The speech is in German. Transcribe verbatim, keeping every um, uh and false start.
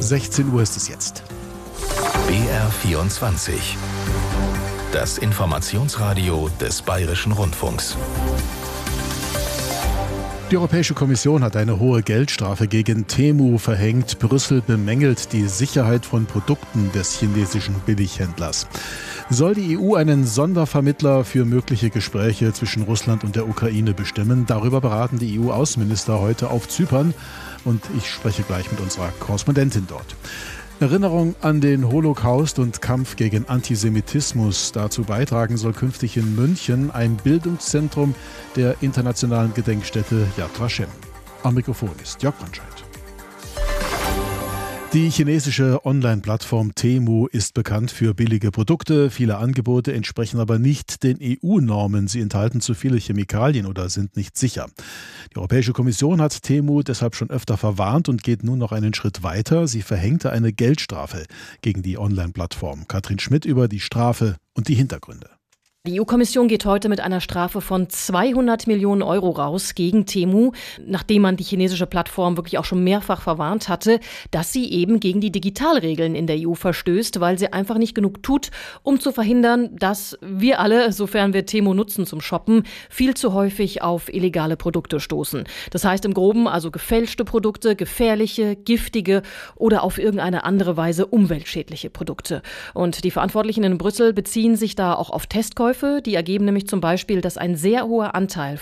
sechzehn Uhr ist es jetzt. B R vierundzwanzig. Das Informationsradio des Bayerischen Rundfunks. Die Europäische Kommission hat eine hohe Geldstrafe gegen Temu verhängt. Brüssel bemängelt die Sicherheit von Produkten des chinesischen Billighändlers. Soll die E U einen Sondervermittler für mögliche Gespräche zwischen Russland und der Ukraine bestimmen? Darüber beraten die E U-Außenminister heute auf Zypern. Und ich spreche gleich mit unserer Korrespondentin dort. Erinnerung an den Holocaust und Kampf gegen Antisemitismus. Dazu beitragen soll künftig in München ein Bildungszentrum der internationalen Gedenkstätte Yad Vashem. Am Mikrofon ist Jörg Brandscheid. Die chinesische Online-Plattform Temu ist bekannt für billige Produkte. Viele Angebote entsprechen aber nicht den E U-Normen. Sie enthalten zu viele Chemikalien oder sind nicht sicher. Die Europäische Kommission hat Temu deshalb schon öfter verwarnt und geht nun noch einen Schritt weiter. Sie verhängte eine Geldstrafe gegen die Online-Plattform. Katrin Schmidt über die Strafe und die Hintergründe. Die E U-Kommission geht heute mit einer Strafe von zweihundert Millionen Euro raus gegen Temu, nachdem man die chinesische Plattform wirklich auch schon mehrfach verwarnt hatte, dass sie eben gegen die Digitalregeln in der E U verstößt, weil sie einfach nicht genug tut, um zu verhindern, dass wir alle, sofern wir Temu nutzen zum Shoppen, viel zu häufig auf illegale Produkte stoßen. Das heißt im Groben also gefälschte Produkte, gefährliche, giftige oder auf irgendeine andere Weise umweltschädliche Produkte. Und die Verantwortlichen in Brüssel beziehen sich da auch auf Testkäufe. Die ergeben nämlich zum Beispiel, dass ein sehr hoher Anteil